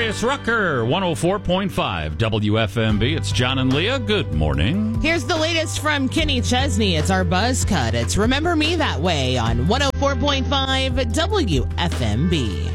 Darius Rucker, 104.5 WFMB. It's John and Leah. Good morning. Here's the latest from Kenny Chesney. It's our buzz cut. It's Remember Me That Way on 104.5 WFMB.